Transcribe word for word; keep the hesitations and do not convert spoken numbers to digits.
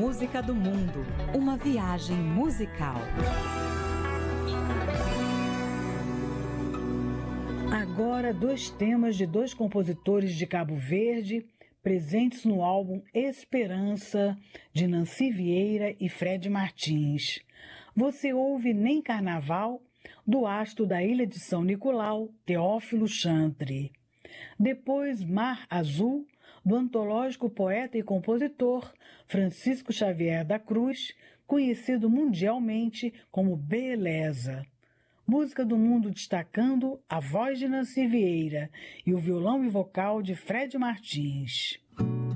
música do mundo. Uma viagem musical. Agora, dois temas de dois compositores de Cabo Verde, presentes no álbum Esperança, de Nancy Vieira e Fred Martins. Você ouve Nem Carnaval, do astro da Ilha de São Nicolau, Teófilo Chantre. Depois, Mar Azul, do antológico poeta e compositor Francisco Xavier da Cruz, conhecido mundialmente como Beleza. Música do mundo destacando a voz de Nancy Vieira e o violão e vocal de Fred Martins.